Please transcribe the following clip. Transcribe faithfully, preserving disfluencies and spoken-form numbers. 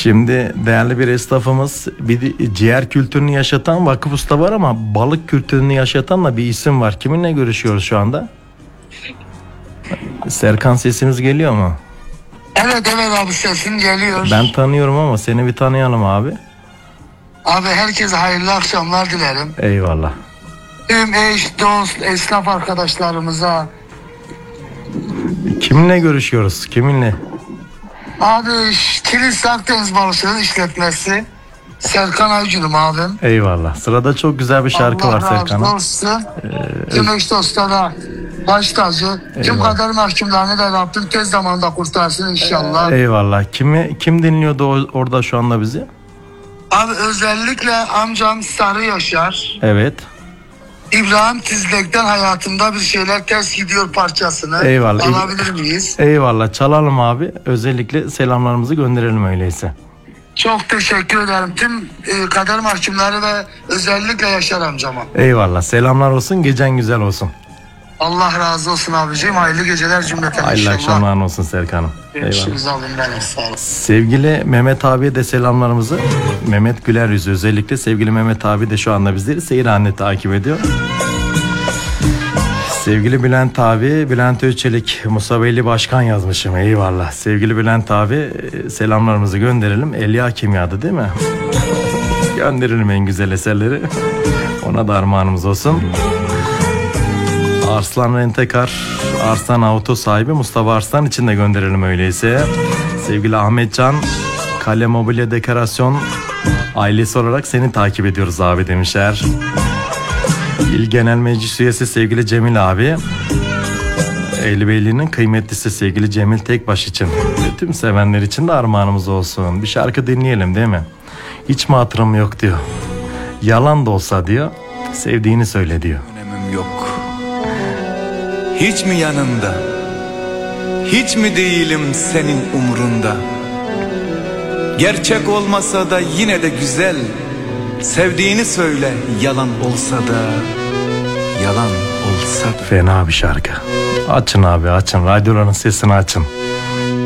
Şimdi değerli bir esnafımız, bir ciğer kültürünü yaşatan Vakıf Usta var ama balık kültürünü yaşatan da bir isim var. Kiminle görüşüyoruz şu anda? Serkan, sesimiz geliyor mu? Evet evet abi, sesin geliyor. Ben tanıyorum ama seni bir tanıyalım abi. Abi herkese hayırlı akşamlar dilerim. Eyvallah. Tüm eş, dost, esnaf arkadaşlarımıza. Kiminle görüşüyoruz? Kiminle? Abi Kilis Akdeniz Balıkçıları işletmesi. Serkan Aycun'um abim. Eyvallah. Sırada çok güzel bir şarkı Allah var Serkan'ın. Allah razı olsun. Ee, Tüm eş dostlara baş tacı. Tüm Eyvallah. kader mahkumlarını da Rabbim tez zamanda kurtarsın inşallah. Eyvallah. Kimi, kim dinliyordu o- orada şu anda bizi? Abi özellikle amcam Sarı Yaşar. Evet. İbrahim Tizlek'ten hayatımda bir şeyler ters gidiyor parçasını Eyvallah. alabilir miyiz? Eyvallah. Çalalım abi. Özellikle selamlarımızı gönderelim öyleyse. Çok teşekkür ederim tüm e, kader mahkumları ve özellikle Yaşar amcama. Eyvallah. Selamlar olsun. Gecen güzel olsun. Allah razı olsun abiciğim. Hayırlı geceler cümleten Hayırlı inşallah. akşamlar olsun Serkan'ım. Eyvallah. Görüşürüz abim benim. Sağ olun. Sevgili Mehmet abiye de selamlarımızı. Mehmet Güler Yüzü özellikle. Sevgili Mehmet abi de şu anda bizleri Seyran'ı takip ediyor. Sevgili Bülent abi, Bülent Özçelik, Musa Beyli Başkan yazmışım. Eyvallah. Sevgili Bülent abi, selamlarımızı gönderelim. Elia Kimya'dı değil mi? Gönderelim en güzel eserleri. Ona da armağanımız olsun. Arslan Rentekar, Arslan Auto sahibi Mustafa Arslan için de gönderelim öyleyse. Sevgili Ahmetcan, Kale Mobilya Dekorasyon ailesi olarak seni takip ediyoruz abi demişler. İl Genel Meclis Üyesi sevgili Cemil abi, Eylibeyli'nin kıymetlisi sevgili Cemil Tekbaş için ve tüm sevenler için de armağanımız olsun. Bir şarkı dinleyelim değil mi? Hiç mi hatırım yok diyor. Yalan da olsa diyor, sevdiğini söyle diyor. Önemim yok. Hiç mi yanında? Hiç mi değilim senin umrunda? Gerçek olmasa da yine de güzel. Sevdiğini söyle, yalan olsa da, yalan olsa da. Fena bir şarkı. Açın abi, açın. Radyoların sesini açın.